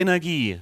Energie.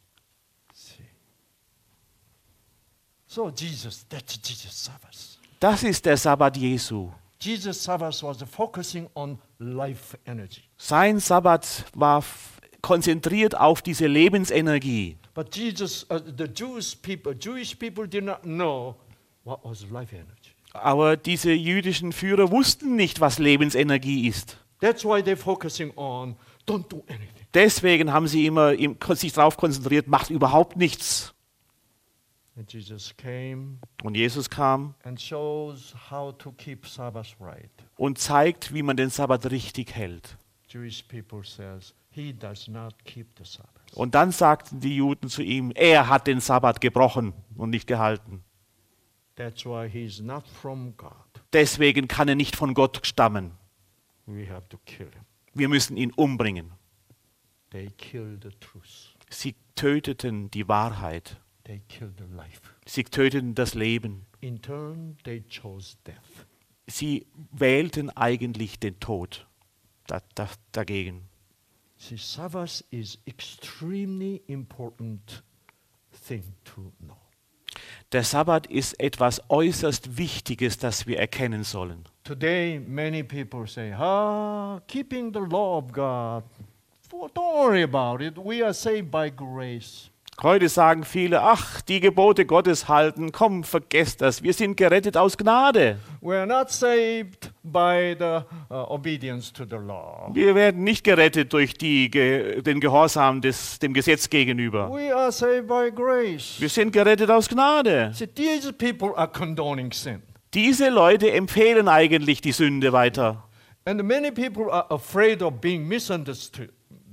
So that's Jesus' Sabbath. Das ist der Sabbat Jesu. Jesus' Sabbath was focusing on life energy. Sein Sabbat war konzentriert auf diese Lebensenergie. But the Jewish people did not know what was life energy. Aber diese jüdischen Führer wussten nicht, was Lebensenergie ist. That's why they're focusing on don't do anything. Deswegen haben sie immer sich darauf konzentriert, macht überhaupt nichts. And Jesus came Und Jesus kam and shows how to keep Sabbath right. und zeigt, wie man den Sabbat richtig hält. Jewish people says he does not keep the Sabbath. Und dann sagten die Juden zu ihm, er hat den Sabbat gebrochen und nicht gehalten. That's why he is not from God. Deswegen kann er nicht von Gott stammen. We have to kill him. Wir müssen ihn umbringen. They killed the truth. Sie töteten die Wahrheit. They killed the life. Sie töteten das Leben. In turn, they chose death. Sie wählten eigentlich den Tod dagegen. See, Sabbath is extremely important thing to know. Der Sabbat ist etwas äußerst Wichtiges, das wir erkennen sollen. Today, many people say, keeping the law of God. Don't worry about it. We are saved by grace. Heute sagen viele, ach, die Gebote Gottes halten, komm, vergesst das, wir sind gerettet aus Gnade. We are not saved by the obedience to the law. Wir werden nicht gerettet durch den Gehorsam dem Gesetz gegenüber. We are saved by grace. Wir sind gerettet aus Gnade. See, these people are condoning sin. Diese Leute empfehlen eigentlich die Sünde weiter. And many people are afraid of being misunderstood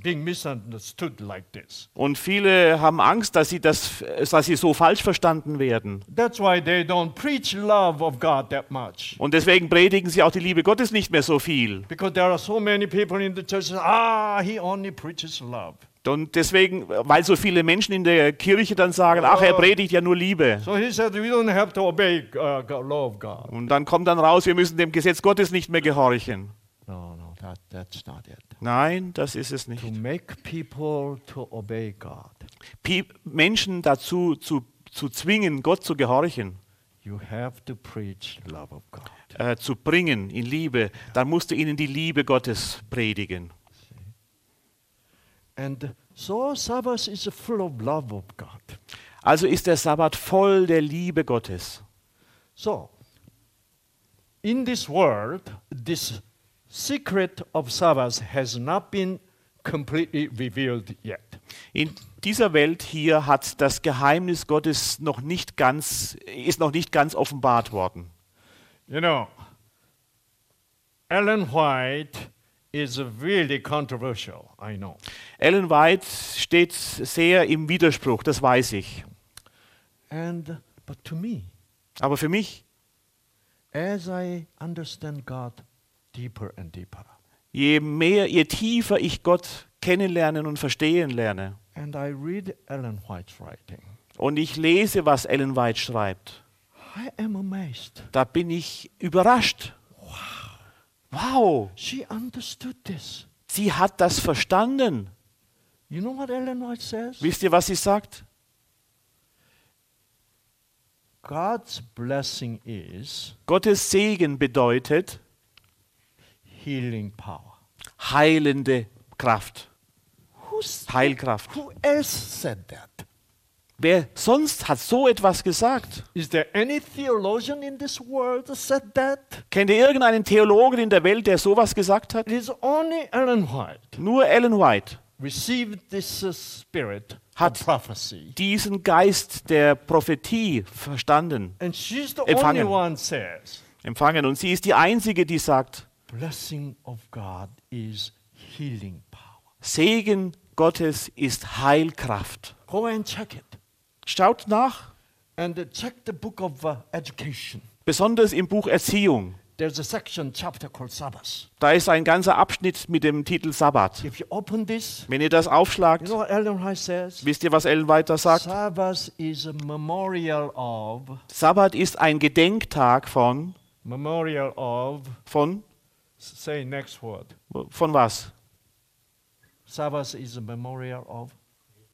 like this. Und viele haben Angst, dass sie so falsch verstanden werden. That's why they don't preach love of God that much. Und deswegen predigen sie auch die Liebe Gottes nicht mehr so viel. Because there are so many people in the church, he only preaches love. Und deswegen, weil so viele Menschen in der Kirche dann sagen, ach, er predigt ja nur Liebe. So he said, we don't have to obey law of God. Und dann kommt dann raus, wir müssen dem Gesetz Gottes nicht mehr gehorchen. No, that's not it. Nein, das ist es nicht. To make people to obey God, Menschen dazu zu zwingen, Gott zu gehorchen, you have to preach love of God. zu bringen in Liebe, dann musst du ihnen die Liebe Gottes predigen. And so Sabbath is full of love of God. Also ist der Sabbat voll der Liebe Gottes. So, in this world, this secret of Sabbath has not been completely revealed yet. In dieser Welt hier hat das Geheimnis Gottes ist noch nicht ganz offenbart worden. You know, Ellen White is really controversial, I know. Ellen White steht sehr im Widerspruch, das weiß ich. But to me, aber für mich, as I understand God deeper and deeper, je tiefer ich Gott kennenlernen und verstehen lerne, and I read Ellen White's writing, und ich lese, was Ellen White schreibt, I am amazed. Da bin ich überrascht. Wow. She understood this. Sie hat das verstanden. You know what Ellen White says? Wisst ihr, was sie sagt? God's blessing is Gottes Segen bedeutet healing power. Heilende Kraft. Heilkraft. Who else said that? Wer sonst hat so etwas gesagt? Is there any theologian in this world that said that? Kennt ihr irgendeinen Theologen in der Welt, der sowas gesagt hat? It is only Ellen White. Nur Ellen White Received this spirit hat of prophecy. Diesen Geist der Prophetie verstanden, And she's the empfangen. only one says, empfangen. Und sie ist die Einzige, die sagt, blessing of God is healing power. Segen Gottes ist Heilkraft. Go and check it. Schaut nach, And check the book of education. besonders im Buch Erziehung. There's a section, chapter called Sabbath. Da ist ein ganzer Abschnitt mit dem Titel Sabbat. If you open this, Wenn ihr das aufschlagt, you know what Ellen White says? wisst ihr, was Ellen White da sagt? Sabbath is a memorial of, Sabbat ist ein Gedenktag von say next word. was? Sabbath is a memorial of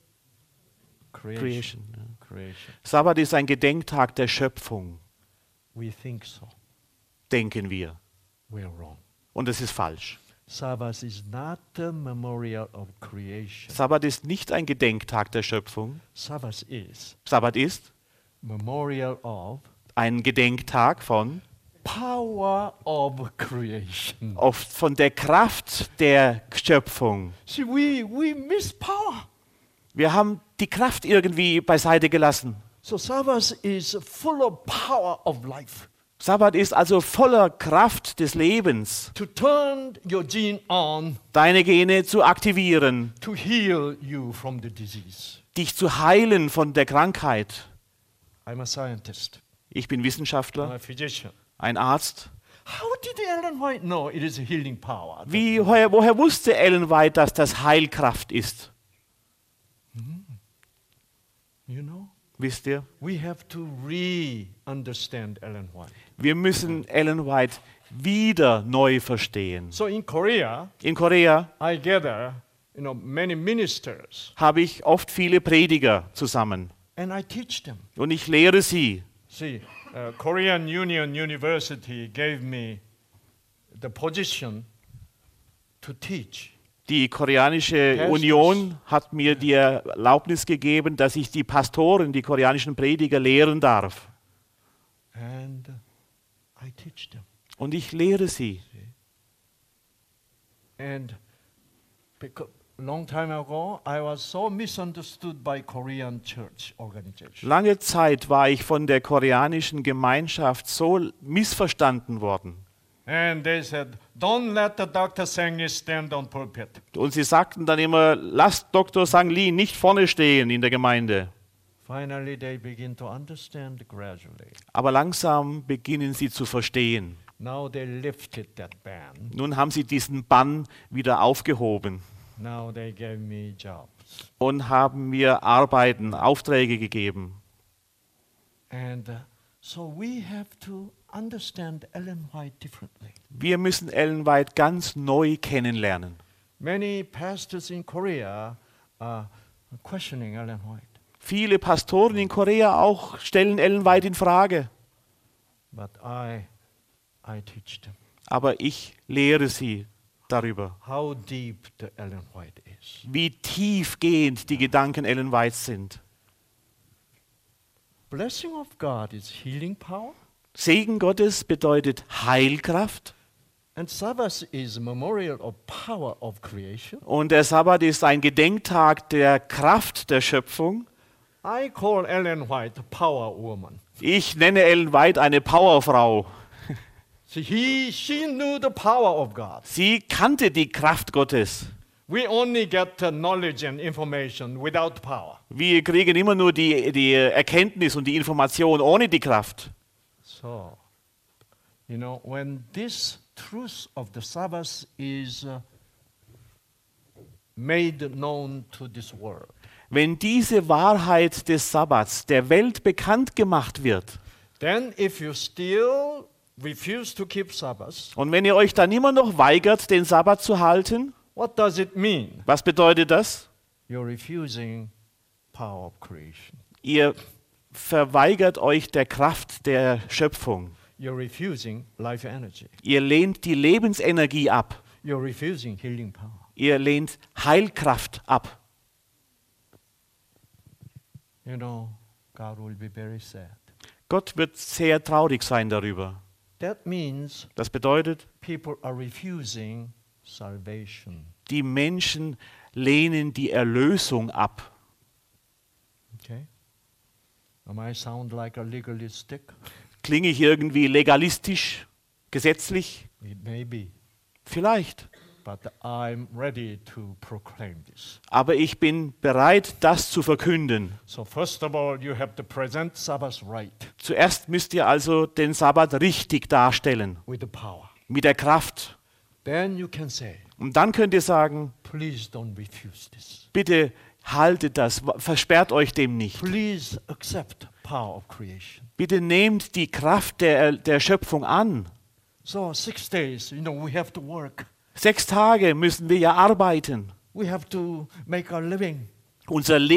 Creation. Ja. Creation. Sabbat ist ein Gedenktag der Schöpfung, We think so. denken wir. We're wrong. Und das ist falsch. Sabbath is not a memorial of creation. Sabbat ist nicht ein Gedenktag der Schöpfung. Sabbath is Sabbat ist memorial of ein Gedenktag von power of creation. von der Kraft der Schöpfung. See, we miss power. Wir haben die Kraft irgendwie beiseite gelassen. So Sabbath is full of power of life. Sabbat ist also voller Kraft des Lebens, To turn your gene on deine Gene zu aktivieren, to heal you from the disease. dich zu heilen von der Krankheit. I'm a scientist. Ich bin I'm Wissenschaftler, a physician. ein Arzt. How did Ellen White know it is a healing power? Woher wusste Ellen White, dass das Heilkraft ist? You know? Wisst ihr? We have to re-understand Ellen White. Wir müssen Ellen White wieder neu verstehen. So in Korea, In Korea I gather, many ministers, habe ich oft viele Prediger zusammen and I teach them. und ich lehre sie. See, Korean Union University gave me the position to teach. Die Koreanische Pastors. Union hat mir die Erlaubnis gegeben, dass ich die Pastoren, die koreanischen Prediger lehren darf. And I teach them. Und ich lehre sie. And because long time ago, I was so misunderstood by Korean church organization. Lange Zeit war ich von der koreanischen Gemeinschaft so missverstanden worden. And they said, don't let the Dr. Sangli stand on pulpit. Und sie sagten dann immer, lasst Dr. Sang Lee nicht vorne stehen in der Gemeinde. Finally, they begin to understand gradually. Aber langsam beginnen sie zu verstehen. Now they lifted that ban. Nun haben sie diesen Bann wieder aufgehoben Now they gave me jobs. und haben mir Arbeiten, Aufträge gegeben. And so we have to understand Ellen White differently. Wir müssen Ellen White ganz neu kennenlernen. Many pastors in Korea are questioning Ellen White. Viele Pastoren in Korea auch stellen Ellen White in Frage. But I teach them Aber ich lehre sie darüber, how deep the Ellen White is. wie tiefgehend die Gedanken Ellen Whites sind. Blessing of God is healing power, Segen Gottes bedeutet Heilkraft and Sabbath is a memorial of power of creation. und der Sabbat ist ein Gedenktag der Kraft der Schöpfung. I call Ellen White Power Woman. Ich nenne Ellen White eine Powerfrau. She knew the power of God. Sie kannte die Kraft Gottes. We only get knowledge and information without power. Wir kriegen immer nur die Erkenntnis und die Information ohne die Kraft. So, when this truth of the Sabbath is made known to this world, Wenn diese Wahrheit des Sabbats der Welt bekannt gemacht wird then if you still refuse to keep Sabbath, und wenn ihr euch dann immer noch weigert, den Sabbat zu halten, what does it mean? was bedeutet das? You're refusing power of creation. Ihr verweigert euch der Kraft der Schöpfung. You're refusing life energy. Ihr lehnt die Lebensenergie ab. You're refusing healing power. Ihr lehnt Heilkraft ab. God will be very sad. Gott wird sehr traurig sein darüber. That means Das bedeutet, people are refusing salvation. die Menschen lehnen die Erlösung ab. Okay? Am I sound like a legalistic? Klinge ich irgendwie legalistisch, gesetzlich? It may be, Vielleicht. but I'm ready to proclaim this. Aber ich bin bereit, das zu verkünden. So first of all, you have to present Sabbath right Zuerst müsst ihr also den Sabbat richtig darstellen, with the power. mit der Kraft. Then you can say, Und dann könnt ihr sagen, please don't refuse this. bitte haltet das, versperrt euch dem nicht. Please accept power of creation. Bitte nehmt die Kraft der Schöpfung an. So 6 days, we have to work. 6 Tage müssen wir ja arbeiten. We have to make a living. Unser